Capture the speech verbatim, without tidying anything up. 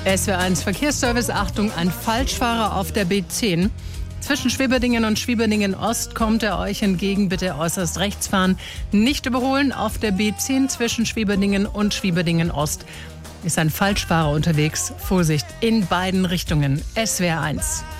S W R eins Verkehrsservice, Achtung, ein Falschfahrer auf der B zehn. Zwischen Schwieberdingen und Schwieberdingen Ost kommt er euch entgegen. Bitte äußerst rechts fahren. Nicht überholen. Auf der B zehn zwischen Schwieberdingen und Schwieberdingen Ost ist ein Falschfahrer unterwegs. Vorsicht in beiden Richtungen. S W R eins.